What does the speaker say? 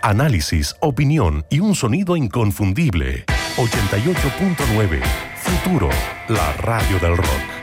Análisis, opinión y un sonido inconfundible. 88.9. Futuro, la radio del rock.